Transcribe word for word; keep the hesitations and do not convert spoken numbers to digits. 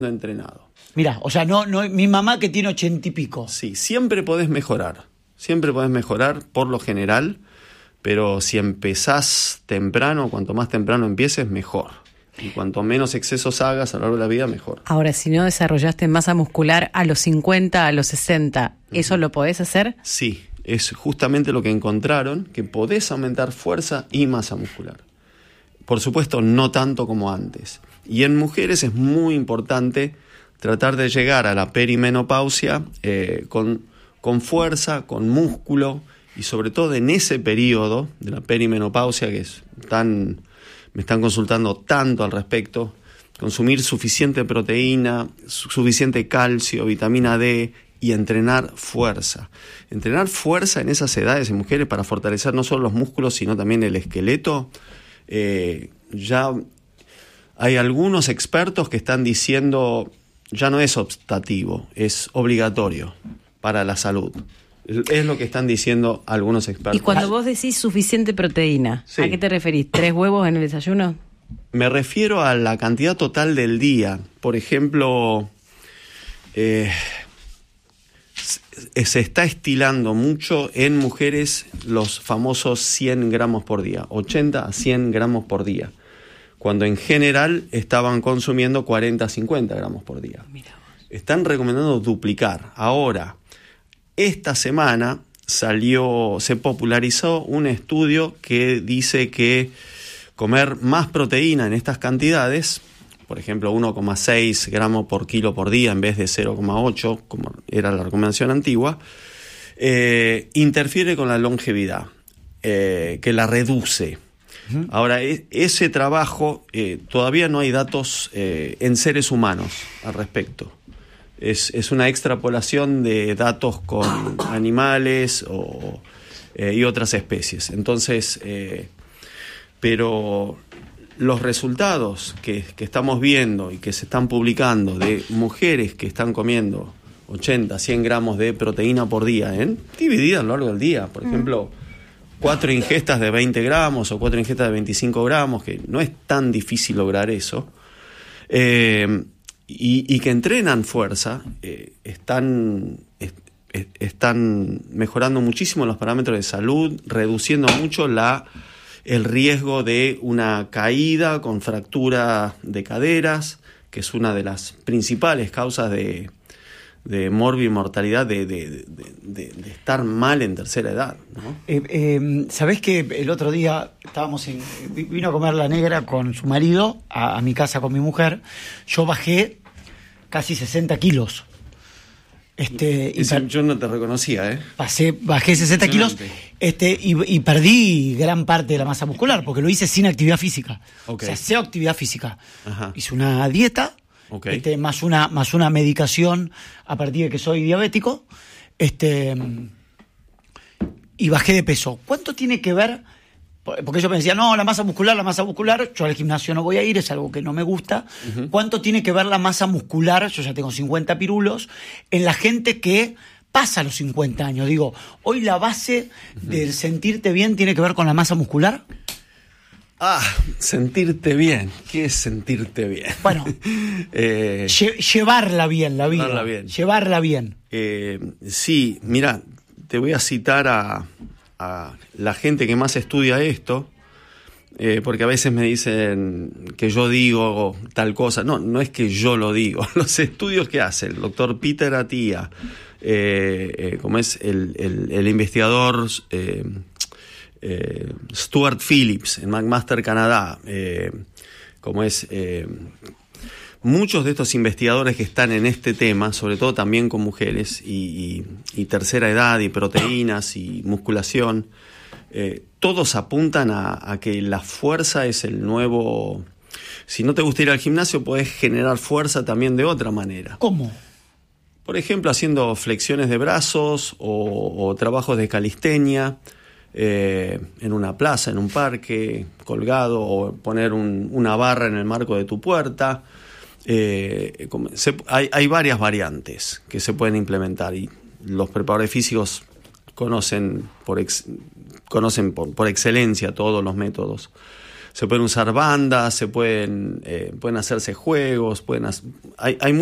entrenado. Mirá, o sea, no, no, mi mamá que tiene ochenta y pico. Sí, siempre podés mejorar, siempre podés mejorar por lo general, pero si empezás temprano, cuanto más temprano empieces, mejor. Y cuanto menos excesos hagas a lo largo de la vida, mejor. Ahora, si no desarrollaste masa muscular a los cincuenta, a los sesenta, ¿eso lo podés hacer? Sí, es justamente lo que encontraron, que podés aumentar fuerza y masa muscular. Por supuesto, no tanto como antes. Y en mujeres es muy importante tratar de llegar a la perimenopausia eh, con, con fuerza, con músculo, y sobre todo en ese periodo de la perimenopausia, que es tan, me están consultando tanto al respecto, consumir suficiente proteína, suficiente calcio, vitamina D y entrenar fuerza. Entrenar fuerza en esas edades en mujeres para fortalecer no solo los músculos, sino también el esqueleto. Eh, ya hay algunos expertos que están diciendo, ya no es optativo, es obligatorio para la salud. Es lo que están diciendo algunos expertos. Y cuando vos decís suficiente proteína, sí, ¿a qué te referís? ¿Tres huevos en el desayuno? Me refiero a la cantidad total del día. Por ejemplo, eh, se está estilando mucho en mujeres los famosos cien gramos por día, ochenta a cien gramos por día, cuando en general estaban consumiendo cuarenta a cincuenta gramos por día. Están recomendando duplicar. Ahora, esta semana salió, se popularizó un estudio que dice que comer más proteína en estas cantidades, por ejemplo uno coma seis gramos por kilo por día en vez de cero coma ocho, como era la recomendación antigua, eh, interfiere con la longevidad, eh, que la reduce. Uh-huh. Ahora, e- ese trabajo, eh, todavía no hay datos eh, en seres humanos al respecto. Es, es una extrapolación de datos con animales o, eh, y otras especies. Entonces, eh, pero los resultados que, que estamos viendo y que se están publicando de mujeres que están comiendo ochenta, cien gramos de proteína por día, ¿eh? dividida a lo largo del día, por mm. ejemplo, cuatro ingestas de veinte gramos o cuatro ingestas de veinticinco gramos, que no es tan difícil lograr eso, eh, y, y que entrenan fuerza, eh, están, est, están mejorando muchísimo los parámetros de salud, reduciendo mucho la... el riesgo de una caída con fractura de caderas, que es una de las principales causas de, de morbimortalidad, de, de, de, de, de estar mal en tercera edad, ¿no? Eh, eh, ¿Sabés que el otro día estábamos en, vino a comer la negra con su marido a, a mi casa con mi mujer? Yo bajé casi sesenta kilos. Este, y per- yo no te reconocía, ¿eh? Pasé, bajé sesenta kilos este, y, y perdí gran parte de la masa muscular, porque lo hice sin actividad física. Okay. O sea, cero actividad física. Ajá. Hice una dieta, okay, este, más una más una medicación a partir de que soy diabético, este, y bajé de peso. ¿Cuánto tiene que ver? Porque ellos me decían, no, la masa muscular, la masa muscular, yo al gimnasio no voy a ir, es algo que no me gusta. Uh-huh. ¿Cuánto tiene que ver la masa muscular? Yo ya tengo cincuenta pirulos, en la gente que pasa los cincuenta años. Digo, hoy la base uh-huh. del sentirte bien tiene que ver con la masa muscular. Ah, sentirte bien. ¿Qué es sentirte bien? Bueno, eh, lle- llevarla bien, la vida. Llevarla bien. Llevarla bien. Eh, sí, mira, te voy a citar a... a la gente que más estudia esto, eh, porque a veces me dicen que yo digo tal cosa. No, no es que yo lo digo. Los estudios que hace el doctor Peter Attia, eh, eh, como es el, el, el investigador eh, eh, Stuart Phillips en McMaster Canadá, eh, como es... Eh, muchos de estos investigadores que están en este tema, sobre todo también con mujeres y, y, y tercera edad y proteínas y musculación, eh, todos apuntan a, a que la fuerza es el nuevo... Si no te gusta ir al gimnasio, podés generar fuerza también de otra manera. ¿Cómo? Por ejemplo, haciendo flexiones de brazos o, o trabajos de calistenia, eh, en una plaza, en un parque, colgado, o poner un, una barra en el marco de tu puerta. Eh, se, hay, hay varias variantes que se pueden implementar y los preparadores físicos conocen por, ex, conocen por, por excelencia todos los métodos. se pueden usar bandas, se pueden, eh, pueden hacerse juegos, pueden hacer, hay, hay